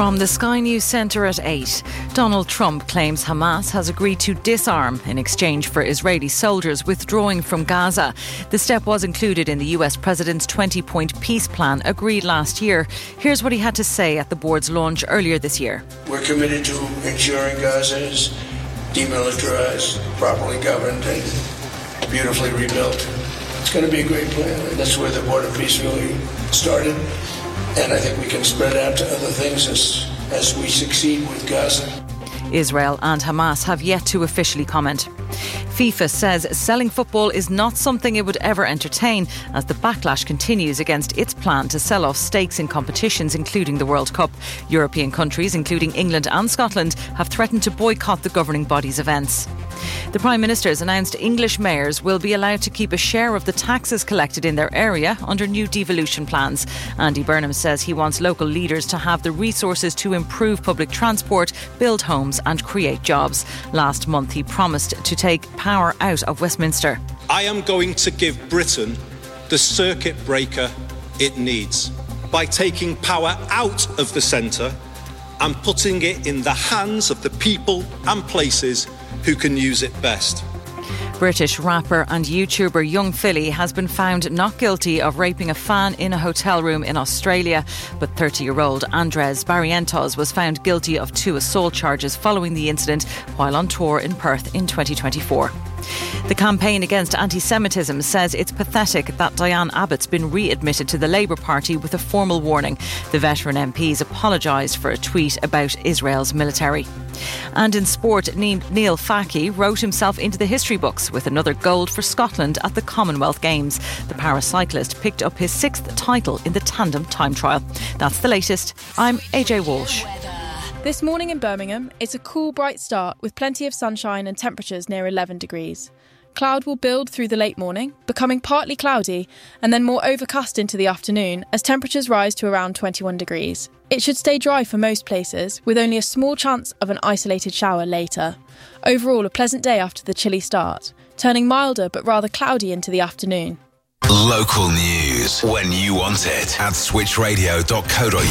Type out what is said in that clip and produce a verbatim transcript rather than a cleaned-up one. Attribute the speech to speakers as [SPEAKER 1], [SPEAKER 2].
[SPEAKER 1] From the Sky News Centre at eight, Donald Trump claims Hamas has agreed to disarm in exchange for Israeli soldiers withdrawing from Gaza. The step was included in the U S president's twenty-point peace plan agreed last year. Here's what he had to say at the board's launch earlier this year.
[SPEAKER 2] We're committed to ensuring Gaza is demilitarized, properly governed and beautifully rebuilt. It's going to be a great plan. And that's where the Board of Peace really started. And I think we can spread out to other things as, as we succeed with Gaza.
[SPEAKER 1] Israel and Hamas have yet to officially comment. FIFA says selling football is not something it would ever entertain as the backlash continues against its plan to sell off stakes in competitions including the World Cup. European countries, including England and Scotland, have threatened to boycott the governing body's events. The Prime Minister has announced English mayors will be allowed to keep a share of the taxes collected in their area under new devolution plans. Andy Burnham says he wants local leaders to have the resources to improve public transport, build homes and create jobs. Last month he promised to take power out of Westminster.
[SPEAKER 3] I am going to give Britain the circuit breaker it needs by taking power out of the centre and putting it in the hands of the people and places who can use it best.
[SPEAKER 1] British rapper and YouTuber Young Philly has been found not guilty of raping a fan in a hotel room in Australia, but thirty-year-old Andres Barrientos was found guilty of two assault charges following the incident while on tour in Perth in twenty twenty-four. The campaign against anti-Semitism says it's pathetic that Diane Abbott's been readmitted to the Labour Party with a formal warning. The veteran M Ps apologised for a tweet about Israel's military. And in sport, Neil Faki wrote himself into the history books with another gold for Scotland at the Commonwealth Games. The paracyclist picked up his sixth title in the tandem time trial. That's the latest. I'm A J Walsh.
[SPEAKER 4] This morning in Birmingham, it's a cool, bright start with plenty of sunshine and temperatures near eleven degrees. Cloud will build through the late morning, becoming partly cloudy and then more overcast into the afternoon as temperatures rise to around twenty-one degrees. It should stay dry for most places, with only a small chance of an isolated shower later. Overall, a pleasant day after the chilly start, turning milder but rather cloudy into the afternoon.
[SPEAKER 5] Local news when you want it at switch radio dot co dot